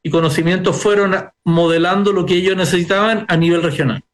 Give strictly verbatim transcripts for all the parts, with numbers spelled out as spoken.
y conocimientos fueron modelando lo que ellos necesitaban a nivel regional.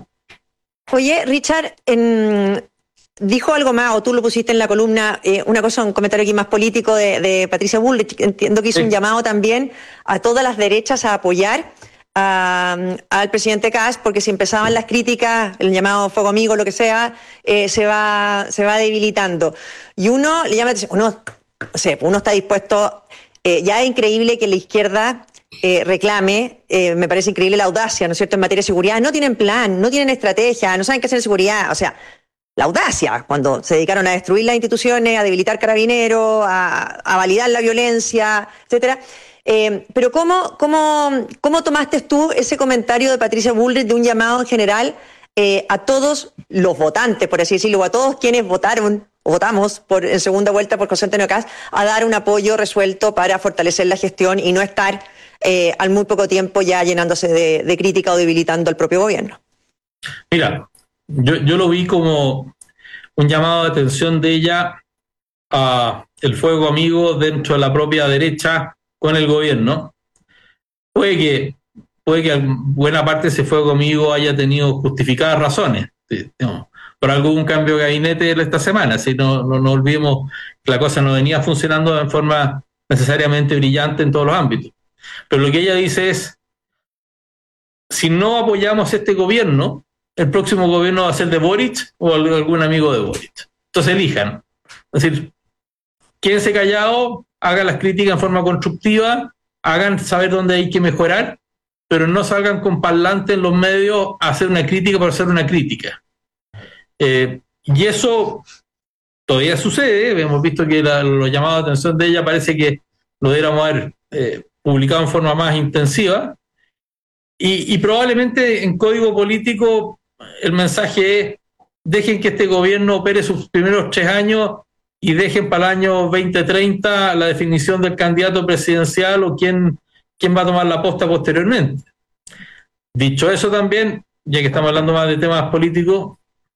Oye, Richard, en, dijo algo más, o tú lo pusiste en la columna, eh, una cosa, un comentario aquí más político de, de Patricia Bullrich, entiendo que hizo sí. un llamado también a todas las derechas a apoyar a, al presidente Kast, porque si empezaban las críticas, el llamado fuego amigo, lo que sea, eh, se va se va debilitando. Y uno le llama la atención, uno, o sea, uno está dispuesto, eh, ya es increíble que la izquierda Eh, reclame, eh, me parece increíble la audacia, ¿no es cierto?, en materia de seguridad. No tienen plan, no tienen estrategia, no saben qué hacer en seguridad. O sea, la audacia, cuando se dedicaron a destruir las instituciones, a debilitar Carabineros, a, a validar la violencia, etcétera. Eh, pero ¿cómo, cómo, ¿cómo tomaste tú ese comentario de Patricia Bullrich de un llamado en general eh, a todos los votantes, por así decirlo, o a todos quienes votaron o votamos por, en segunda vuelta por José Antonio Kast, a dar un apoyo resuelto para fortalecer la gestión y no estar Eh, al muy poco tiempo ya llenándose de, de crítica o debilitando al propio gobierno? Mira, yo, yo lo vi como un llamado de atención de ella a el fuego amigo dentro de la propia derecha con el gobierno. Puede que, puede que buena parte de ese fuego amigo haya tenido justificadas razones. No, por algún cambio de gabinete esta semana, si no, no, no olvidemos que la cosa no venía funcionando de forma necesariamente brillante en todos los ámbitos. Pero lo que ella dice es, si no apoyamos este gobierno, el próximo gobierno va a ser de Boric o algún amigo de Boric. Entonces elijan. Es decir, quédense callados, hagan las críticas en forma constructiva, hagan saber dónde hay que mejorar, pero no salgan con parlante en los medios a hacer una crítica por hacer una crítica. Eh, y eso todavía sucede. Hemos visto que la, los llamados de atención de ella parece que lo deberíamos haber eh, publicado en forma más intensiva, y, y probablemente en código político el mensaje es: dejen que este gobierno opere sus primeros tres años y dejen para el año veinte treinta la definición del candidato presidencial o quién, quién va a tomar la posta posteriormente. Dicho eso también, ya que estamos hablando más de temas políticos,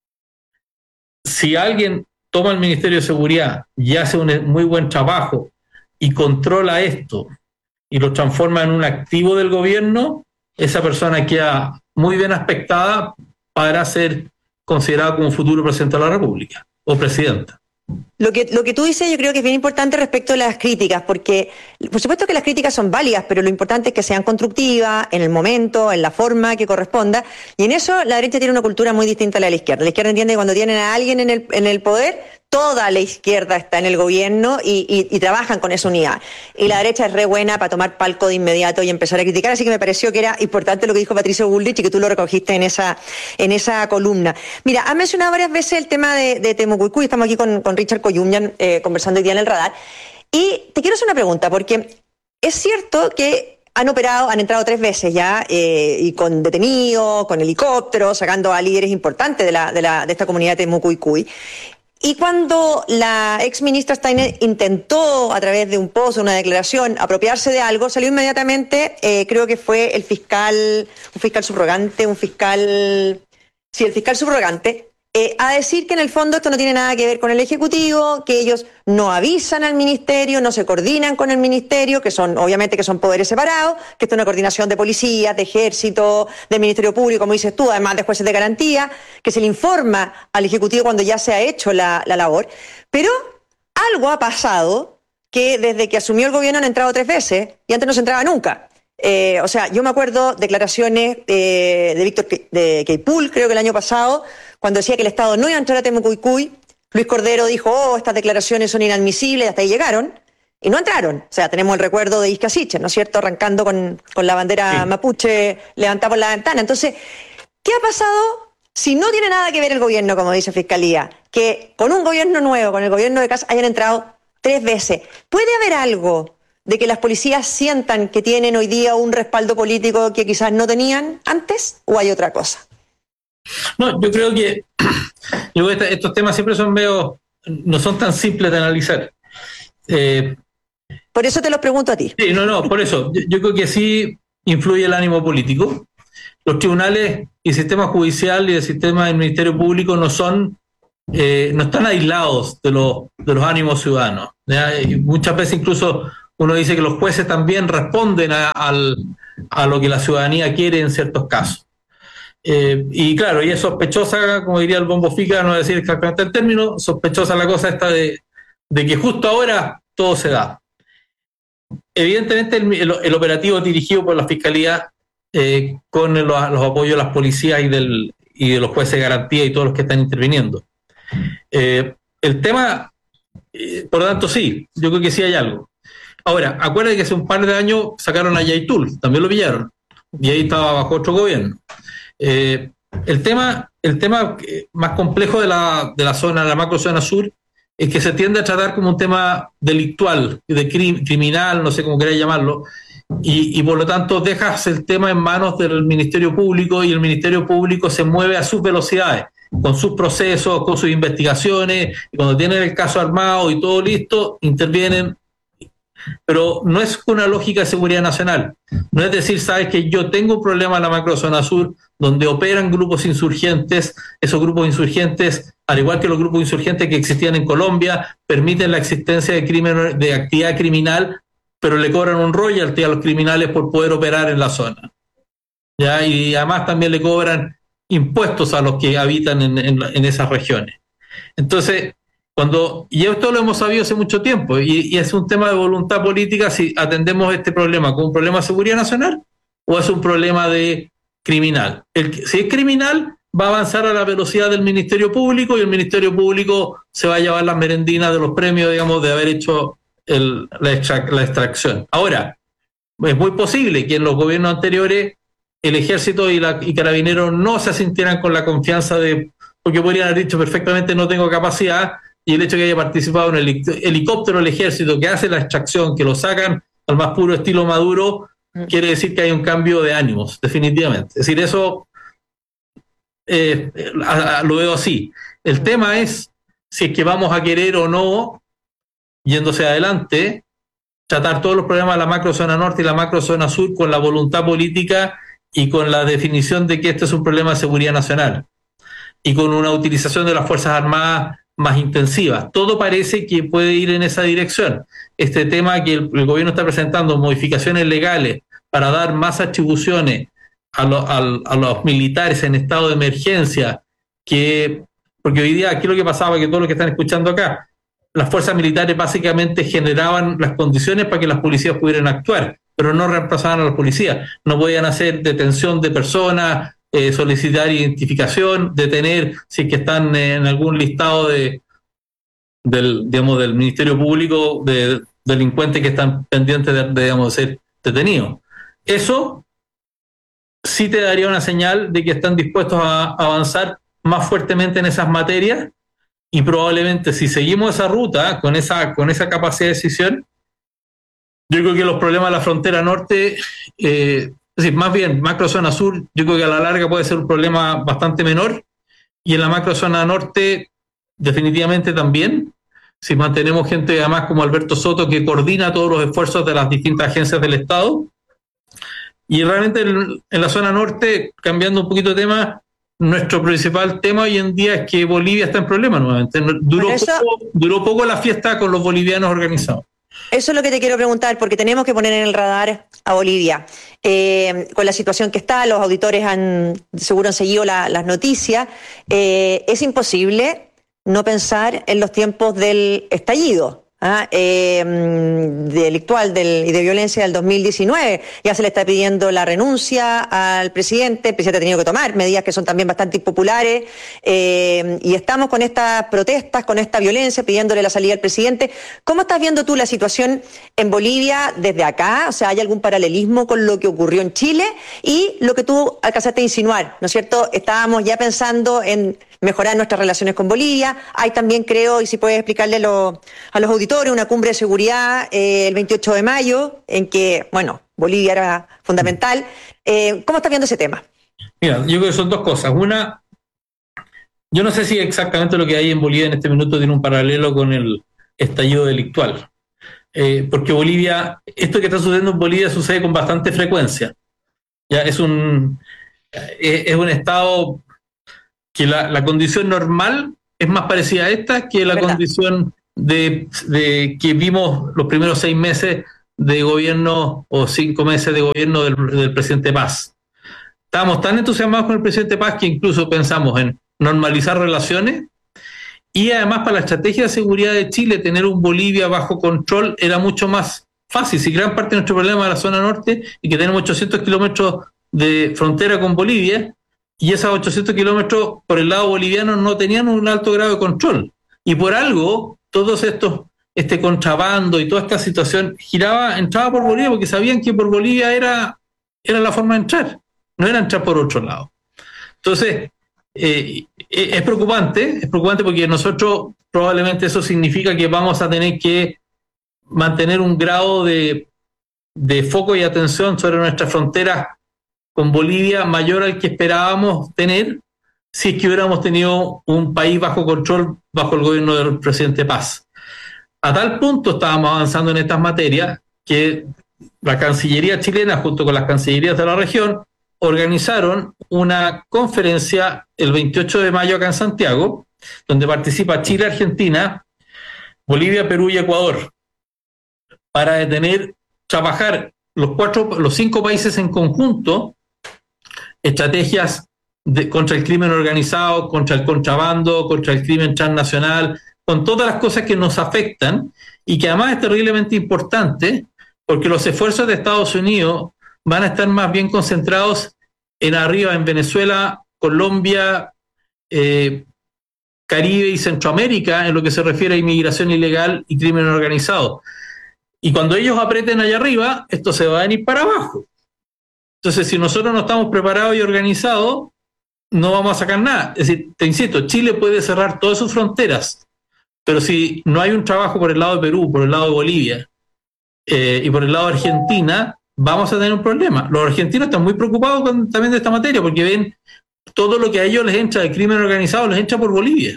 si alguien toma el Ministerio de Seguridad y hace un muy buen trabajo y controla esto y lo transforma en un activo del gobierno, esa persona queda muy bien aspectada para ser considerada como futuro presidente de la República o presidenta. Lo que, lo que tú dices yo creo que es bien importante respecto a las críticas, porque por supuesto que las críticas son válidas, pero lo importante es que sean constructivas, en el momento, en la forma que corresponda, y en eso la derecha tiene una cultura muy distinta a la de la izquierda. La izquierda entiende que cuando tienen a alguien en el, en el poder, toda la izquierda está en el gobierno y, y, y trabajan con esa unidad. Y la derecha es re buena para tomar palco de inmediato y empezar a criticar, así que me pareció que era importante lo que dijo Patricia Bullrich y que tú lo recogiste en esa, en esa columna. Mira, has mencionado varias veces el tema de, de Temucuicui, estamos aquí con, con Richard Coyumyan eh, conversando hoy día en el radar, y te quiero hacer una pregunta, porque es cierto que han operado, han entrado tres veces ya, eh, y con detenidos, con helicópteros, sacando a líderes importantes de, la, de, la, de esta comunidad de Temucuicui. Y cuando la ex ministra Steiner intentó, a través de un post, una declaración, apropiarse de algo, salió inmediatamente, eh, creo que fue el fiscal, un fiscal subrogante, un fiscal, sí, el fiscal subrogante, eh, a decir que en el fondo esto no tiene nada que ver con el Ejecutivo, que ellos no avisan al Ministerio, no se coordinan con el Ministerio, que son, obviamente, que son poderes separados, que esto es una coordinación de policías, de ejército, del Ministerio Público, como dices tú, además de jueces de garantía, que se le informa al Ejecutivo cuando ya se ha hecho la, la labor. Pero algo ha pasado, que desde que asumió el gobierno han entrado tres veces, y antes no se entraba nunca. Eh, o sea, yo me acuerdo declaraciones eh, de Víctor de Queipool, creo que el año pasado, cuando decía que el Estado no iba a entrar a Temucuicui. Luis Cordero dijo, oh, estas declaraciones son inadmisibles, hasta ahí llegaron, y no entraron. O sea, tenemos el recuerdo de Isca Siches, ¿no es cierto?, arrancando con, con la bandera sí. mapuche levantada por la ventana. Entonces, ¿qué ha pasado si no tiene nada que ver el gobierno, como dice Fiscalía, que con un gobierno nuevo, con el gobierno de Kast, hayan entrado tres veces? ¿Puede haber algo de que las policías sientan que tienen hoy día un respaldo político que quizás no tenían antes, o hay otra cosa? No, yo creo que yo, estos temas siempre son medio, no son tan simples de analizar. Eh, por eso te los pregunto a ti. Sí, no, no, por eso. Yo, yo creo que sí influye el ánimo político. Los tribunales y el sistema judicial y el sistema del Ministerio Público no son, eh, no están aislados de los, de los ánimos ciudadanos. ¿Ya? Y muchas veces incluso uno dice que los jueces también responden a, al, a lo que la ciudadanía quiere en ciertos casos. Eh, y claro, y es sospechosa, como diría el Bombo Fica, no decir exactamente el término, sospechosa la cosa esta de, de que justo ahora todo se da. Evidentemente el, el, el operativo dirigido por la Fiscalía eh, con los, los apoyos de las policías y, del, y de los jueces de garantía y todos los que están interviniendo. Eh, el tema, eh, por lo tanto, sí, yo creo que sí hay algo. Ahora, acuérdense que hace un par de años sacaron a Yaitul, también lo pillaron, y ahí estaba bajo otro gobierno. Eh, el tema, el tema más complejo de la, de la zona, la macro zona sur, es que se tiende a tratar como un tema delictual, de crim, criminal, no sé cómo queréis llamarlo, y, y por lo tanto dejas el tema en manos del Ministerio Público y el Ministerio Público se mueve a sus velocidades, con sus procesos, con sus investigaciones, y cuando tienen el caso armado y todo listo, intervienen. Pero no es una lógica de seguridad nacional. No es decir, sabes que yo tengo un problema en la macrozona sur donde operan grupos insurgentes, esos grupos insurgentes, al igual que los grupos insurgentes que existían en Colombia, permiten la existencia de crimen, de actividad criminal, pero le cobran un royalty a los criminales por poder operar en la zona. ¿Ya? Y además también le cobran impuestos a los que habitan en, en, en esas regiones. Entonces, Cuando, y esto lo hemos sabido hace mucho tiempo, y, y es un tema de voluntad política si atendemos este problema como un problema de seguridad nacional o es un problema de criminal. El, si es criminal, va a avanzar a la velocidad del Ministerio Público y el Ministerio Público se va a llevar las merendinas de los premios, digamos, de haber hecho el, la, extra, la extracción. Ahora, es muy posible que en los gobiernos anteriores el Ejército y, la, y Carabineros no se sintieran con la confianza de, porque podrían haber dicho perfectamente no tengo capacidad. Y el hecho de que haya participado en el helicóptero del ejército que hace la extracción, que lo sacan al más puro estilo Maduro, mm. quiere decir que hay un cambio de ánimos, definitivamente. Es decir, eso eh, a, a, lo veo así. El tema es si es que vamos a querer o no, yéndose adelante, tratar todos los problemas de la macrozona norte y la macrozona sur con la voluntad política y con la definición de que este es un problema de seguridad nacional y con una utilización de las Fuerzas Armadas más intensivas. Todo parece que puede ir en esa dirección. Este tema que el, el gobierno está presentando, modificaciones legales para dar más atribuciones a, lo, a, a los militares en estado de emergencia, que porque hoy día aquí lo que pasaba, que todos los que están escuchando acá, las fuerzas militares básicamente generaban las condiciones para que las policías pudieran actuar, pero no reemplazaban a las policías. No podían hacer detención de personas, Eh, solicitar identificación, detener si es que están en algún listado de del, digamos, del Ministerio Público de delincuentes que están pendientes de, de, digamos, de ser detenidos. Eso sí te daría una señal de que están dispuestos a avanzar más fuertemente en esas materias y probablemente si seguimos esa ruta con esa, con esa capacidad de decisión, yo creo que los problemas de la frontera norte eh, es decir, más bien, macrozona sur, yo creo que a la larga puede ser un problema bastante menor, y en la macrozona norte, definitivamente también, si mantenemos gente además como Alberto Soto, que coordina todos los esfuerzos de las distintas agencias del Estado. Y realmente en, en la zona norte, cambiando un poquito de tema, nuestro principal tema hoy en día es que Bolivia está en problemas nuevamente. Duró, eso... poco, duró poco la fiesta con los bolivianos organizados. Eso es lo que te quiero preguntar, porque tenemos que poner en el radar a Bolivia. Eh, con la situación que está, los auditores han seguro han seguido la, las noticias. Eh, es imposible no pensar en los tiempos del estallido ¿ah? eh, delictual del, y de violencia del dos mil diecinueve. Ya se le está pidiendo la renuncia al presidente, el presidente ha tenido que tomar medidas que son también bastante impopulares, eh, y estamos con estas protestas, con esta violencia, pidiéndole la salida al presidente. ¿Cómo estás viendo tú la situación en Bolivia desde acá? O sea, ¿hay algún paralelismo con lo que ocurrió en Chile? Y lo que tú alcanzaste a insinuar, ¿no es cierto? Estábamos ya pensando en mejorar nuestras relaciones con Bolivia. Hay también, creo, y si puedes explicarle a los, a los auditores, una cumbre de seguridad eh, el veintiocho de mayo, en que, bueno, Bolivia era fundamental. Eh, ¿Cómo estás viendo ese tema? Mira, yo creo que son dos cosas. Una, yo no sé si exactamente lo que hay en Bolivia en este minuto tiene un paralelo con el estallido delictual. Eh, porque Bolivia, esto que está sucediendo en Bolivia sucede con bastante frecuencia. Ya es un, es, es un estado que la, la condición normal es más parecida a esta que la ¿verdad? Condición de, de que vimos los primeros seis meses de gobierno o cinco meses de gobierno del, del presidente Paz. Estábamos tan entusiasmados con el presidente Paz que incluso pensamos en normalizar relaciones, y además para la estrategia de seguridad de Chile tener un Bolivia bajo control era mucho más fácil. Si gran parte de nuestro problema es la zona norte y que tenemos ochocientos kilómetros de frontera con Bolivia, y esos ochocientos kilómetros por el lado boliviano no tenían un alto grado de control. Y por algo, todos estos, este contrabando y toda esta situación giraba, entraba por Bolivia porque sabían que por Bolivia era, era la forma de entrar, no era entrar por otro lado. Entonces, eh, es preocupante, es preocupante porque nosotros probablemente eso significa que vamos a tener que mantener un grado de, de foco y atención sobre nuestras fronteras con Bolivia mayor al que esperábamos tener si es que hubiéramos tenido un país bajo control bajo el gobierno del presidente Paz. A tal punto estábamos avanzando en estas materias que la Cancillería chilena, junto con las cancillerías de la región, organizaron una conferencia el veintiocho de mayo acá en Santiago, donde participa Chile, Argentina, Bolivia, Perú y Ecuador, para detener, trabajar los cuatro, los cinco países en conjunto, estrategias de, contra el crimen organizado, contra el contrabando, contra el crimen transnacional, con todas las cosas que nos afectan y que además es terriblemente importante porque los esfuerzos de Estados Unidos van a estar más bien concentrados en arriba, en Venezuela, Colombia, eh, Caribe y Centroamérica, en lo que se refiere a inmigración ilegal y crimen organizado. Y cuando ellos aprieten allá arriba, esto se va a venir para abajo. Entonces, si nosotros no estamos preparados y organizados, no vamos a sacar nada. Es decir, te insisto, Chile puede cerrar todas sus fronteras, pero si no hay un trabajo por el lado de Perú, por el lado de Bolivia eh, y por el lado de Argentina, vamos a tener un problema. Los argentinos están muy preocupados con, también de esta materia, porque ven todo lo que a ellos les entra de crimen organizado, les entra por Bolivia.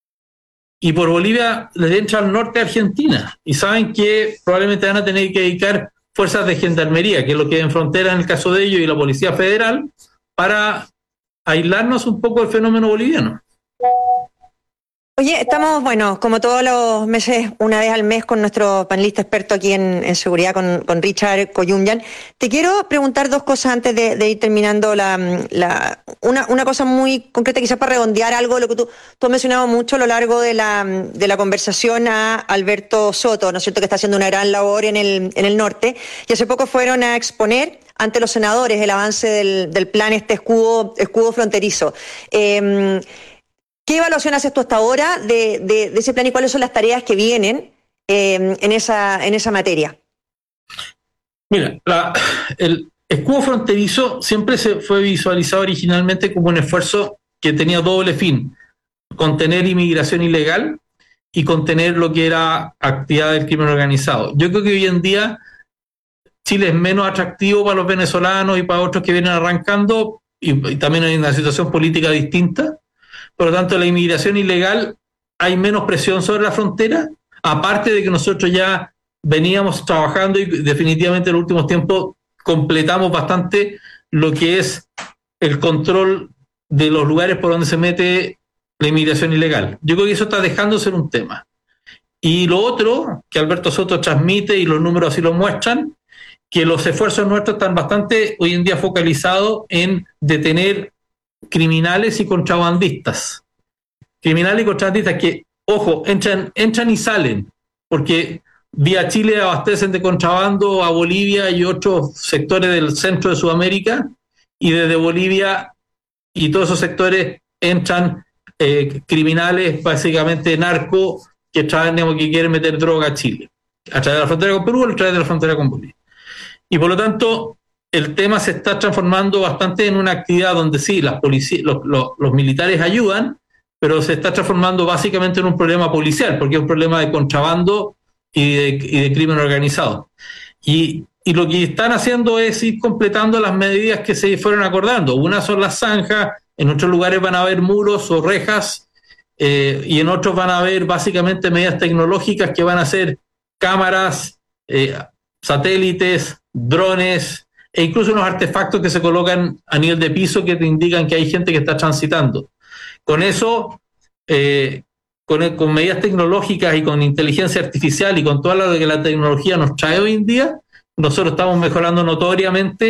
Y por Bolivia les entra al norte de Argentina. Y saben que probablemente van a tener que dedicar fuerzas de gendarmería, que es lo que hay en frontera en el caso de ellos, y la Policía Federal, para aislarnos un poco del fenómeno boliviano. Oye, estamos, bueno, como todos los meses, una vez al mes con nuestro panelista experto aquí en, en seguridad, con, con Richard Koyunyan. Te quiero preguntar dos cosas antes de, de ir terminando. La, la, una, una cosa muy concreta, quizás para redondear algo de lo que tú, tú has mencionado mucho a lo largo de la, de la conversación a Alberto Soto, ¿no es cierto?, que está haciendo una gran labor en el, en el norte. Y hace poco fueron a exponer ante los senadores el avance del, del plan, este escudo, escudo fronterizo. Eh, ¿Qué evaluación haces tú hasta ahora de, de, de ese plan y cuáles son las tareas que vienen eh, en, esa, en esa materia? Mira, la, el escudo fronterizo siempre se fue visualizado originalmente como un esfuerzo que tenía doble fin: contener inmigración ilegal y contener lo que era actividad del crimen organizado. Yo creo que hoy en día Chile es menos atractivo para los venezolanos y para otros que vienen arrancando, y, y también hay una situación política distinta. Por lo tanto, la inmigración ilegal, hay menos presión sobre la frontera, aparte de que nosotros ya veníamos trabajando y definitivamente en los últimos tiempos completamos bastante lo que es el control de los lugares por donde se mete la inmigración ilegal. Yo creo que eso está dejando de ser un tema. Y lo otro, que Alberto Soto transmite y los números así lo muestran, que los esfuerzos nuestros están bastante hoy en día focalizados en detener criminales y contrabandistas. Criminales y contrabandistas que, ojo, entran, entran y salen, porque vía Chile abastecen de contrabando a Bolivia y otros sectores del centro de Sudamérica, y desde Bolivia y todos esos sectores entran eh, criminales, básicamente narco, que traen, que quieren meter droga a Chile, a través de la frontera con Perú o a través de la frontera con Bolivia. Y por lo tanto, el tema se está transformando bastante en una actividad donde sí, las polici- los, los, los militares ayudan, pero se está transformando básicamente en un problema policial, porque es un problema de contrabando y de, y de crimen organizado. Y, y lo que están haciendo es ir completando las medidas que se fueron acordando. Una son las zanjas, en otros lugares van a haber muros o rejas, eh, y en otros van a haber básicamente medidas tecnológicas que van a ser cámaras, eh, satélites, drones, e incluso unos artefactos que se colocan a nivel de piso que te indican que hay gente que está transitando. Con eso, eh, con, con medidas tecnológicas y con inteligencia artificial y con todo lo que la tecnología nos trae hoy en día, nosotros estamos mejorando notoriamente